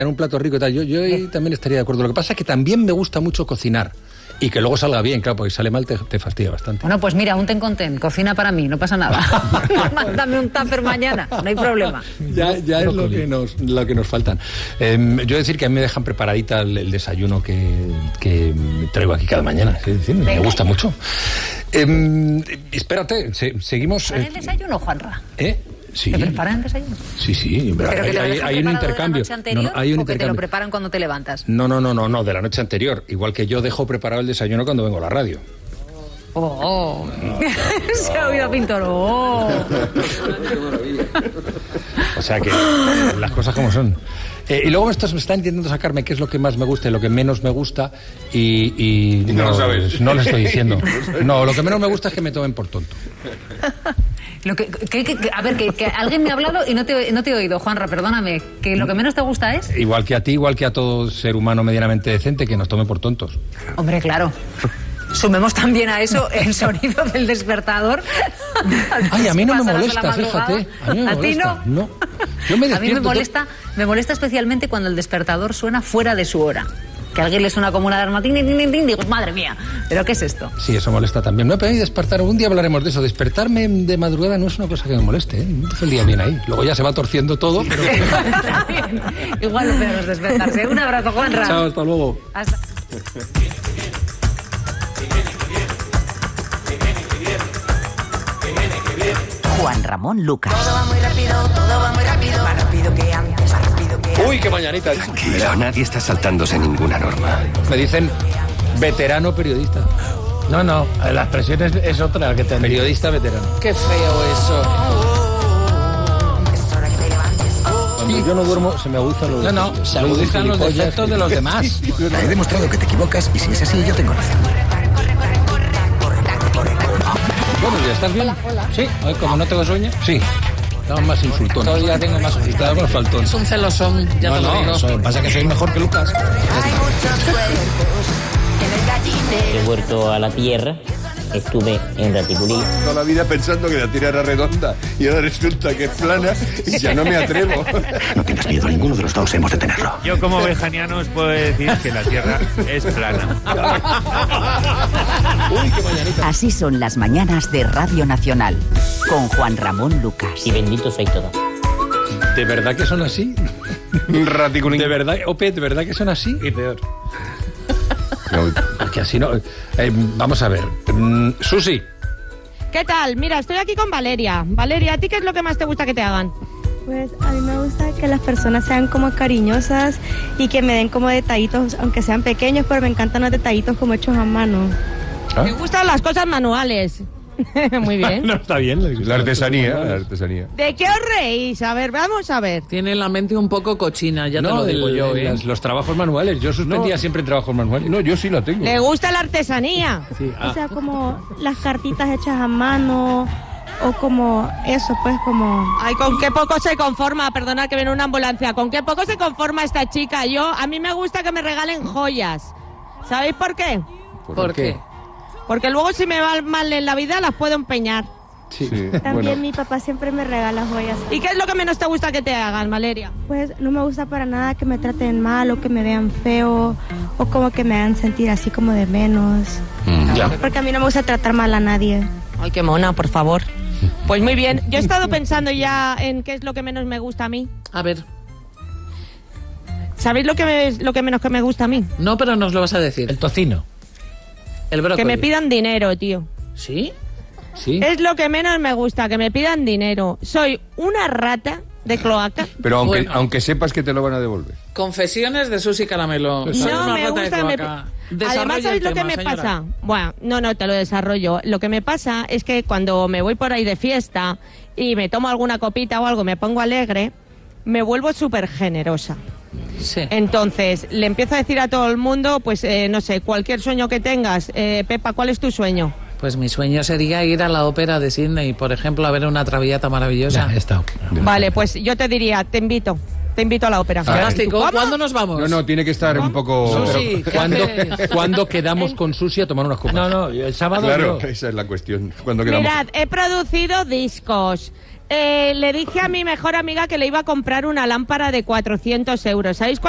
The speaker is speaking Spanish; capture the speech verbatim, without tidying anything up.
en un plato rico y tal. Yo, yo ahí también estaría de acuerdo. Lo que pasa es que también me gusta mucho cocinar. Y que luego salga bien, claro, porque si sale mal te, te fastidia bastante. Bueno, pues mira, un ten con ten, cocina para mí, no pasa nada. Mándame un tupper mañana, no hay problema. Ya, ya es lo que nos, lo que nos faltan. Eh, yo decir que a mí me dejan preparadita el, el desayuno que, que traigo aquí cada mañana. Es decir, me gusta mucho. Eh, espérate, se, seguimos... ¿Para el desayuno, Juanra? ¿Eh? Sí. ¿Te preparan el desayuno? Sí, sí. Pero hay, que te lo hay, dejan hay un intercambio. ¿De la noche anterior, no, no, hay un o que intercambio. te lo preparan cuando te levantas? No, no, no, no, no, de la noche anterior. Igual que yo dejo preparado el desayuno cuando vengo a la radio. Oh, oh. No, se ha oído a Pintor. Oh. O sea que las cosas como son. Eh, y luego estos me están intentando sacarme qué es lo que más me gusta y lo que menos me gusta y, y no, no lo sabes. No lo estoy diciendo. No, lo que menos me gusta es que me tomen por tonto. Lo que, que, que, a ver, que, que alguien me ha hablado y no te, no te he oído, Juanra, perdóname. ¿Que lo que menos te gusta es? Igual que a ti, igual que a todo ser humano medianamente decente, que nos tome por tontos. Hombre, claro. Sumemos también a eso el sonido del despertador. Ay, a mí no me molesta, fíjate. A mí me molesta. ¿A ti no? No. Yo me a mí me despierto molesta, me molesta especialmente cuando el despertador suena fuera de su hora. Que a alguien le suena como una alarma, ting, ting, ting, ting, digo, madre mía, ¿pero qué es esto? Sí, eso molesta también. No, pero despertar, un día hablaremos de eso. Despertarme de madrugada no es una cosa que me moleste, ¿eh? El día bien ahí. Luego ya se va torciendo todo, pero... Igual lo peor es despertarse. Un abrazo, Juanra. Chao, hasta luego. Hasta... Juan Ramón Lucas. Todo va muy rápido, todo va muy rápido. Más rápido que antes, más rápido que antes. Uy, qué mañanita. Tranquilo, nadie está saltándose ninguna norma. Me dicen veterano periodista. No, no, la expresión es, es otra la que te Periodista veterano. Qué feo eso. Es hora que te levantes. Cuando yo no duermo se me aguzan los... No, no, se agudizan los defectos de los demás. He demostrado que te equivocas y si es así yo tengo razón. Bueno, ¿ya estás bien? Sí, hoy como no tengo sueño. Sí. Estamos más insultones. Todavía tengo más Estamos faltones. Es un celosón, ya No, te lo no, digo. eso pasa que soy mejor que Lucas. Hay muchos cuerpos en el gallinero. He vuelto a la Tierra, estuve en Raticulí. Toda la vida pensando que la Tierra era redonda y ahora resulta que es plana y ya no me atrevo. No tengas miedo, ninguno de los dos hemos de tenerlo. Yo como vejaniano os puedo decir que la Tierra es plana. Uy, qué mañanita. Así son las mañanas de Radio Nacional, con Juan Ramón Lucas. Y bendito soy todo. ¿De verdad que son así? Raticulín. ¿De verdad, Ope, de verdad que son así? Y peor. Porque así no... Eh, vamos a ver. Mm, Susi. ¿Qué tal? Mira, estoy aquí con Valeria. Valeria, ¿a ti qué es lo que más te gusta que te hagan? Pues a mí me gusta que las personas sean como cariñosas y que me den como detallitos, aunque sean pequeños, pero me encantan los detallitos como hechos a mano. ¿Ah? Me gustan las cosas manuales. Muy bien. No, está bien. La artesanía, la artesanía. ¿De qué os reís? A ver, vamos a ver. Tiene la mente un poco cochina, ya te lo digo el- yo, ¿eh? las- los trabajos manuales. Yo suspendía No. siempre en trabajos manuales. No, yo sí la tengo. ¿Le gusta la artesanía? Sí, ah. O sea, como las cartitas hechas a mano o como eso, pues como... Ay, ¿con qué poco se conforma? Perdona que viene una ambulancia. ¿Con qué poco se conforma esta chica? Yo, a mí me gusta que me regalen joyas. ¿Sabéis por qué? ¿Por qué? Porque luego si me va mal en la vida las puedo empeñar. Sí. Sí, También bueno. mi papá siempre me regala joyas. ¿Y qué es lo que menos te gusta que te hagan, Valeria? Pues no me gusta para nada que me traten mal o que me vean feo o como que me hagan sentir así como de menos. Mm. Ya. Porque a mí no me gusta tratar mal a nadie. Ay, qué mona, por favor. Pues muy bien. Yo he estado pensando ya en qué es lo que menos me gusta a mí. A ver, ¿Sabéis lo que, me- lo que menos que me gusta a mí? no, pero nos lo vas a decir. El tocino. El brócoli. Que me pidan dinero, tío. ¿Sí? Sí. Es lo que menos me gusta, que me pidan dinero. Soy una rata de cloaca. Pero aunque, Bueno. aunque sepas que te lo van a devolver. Confesiones de Susi Caramelo. Soy No una me rata de gusta. Me... cloaca. Además, Desarrolla ¿sabéis el lo que tema, me señora. pasa? Bueno, no, no, te lo desarrollo. Lo que me pasa es que cuando me voy por ahí de fiesta y me tomo alguna copita o algo, me pongo alegre, me vuelvo súper generosa. Sí. Entonces, le empiezo a decir a todo el mundo, pues, eh, no sé, cualquier sueño que tengas. Eh, Pepa, ¿cuál es tu sueño? Pues mi sueño sería ir a la ópera de Sydney, por ejemplo, a ver una traviata maravillosa. Ya, está. Vale, pues yo te diría, te invito. Te invito a la ópera. Fantástico. ¿Cómo? ¿Cuándo nos vamos? No, no, tiene que estar un poco... Susi, ¿qué ¿Cuándo, haces? ¿Cuándo quedamos con Susi a tomar unas copas? No, no, el sábado Claro, yo. esa es la cuestión. Cuando quedamos... Mirad, he producido discos. Eh, le dije a mi mejor amiga que le iba a comprar una lámpara de cuatrocientos euros. ¿Sabéis cuál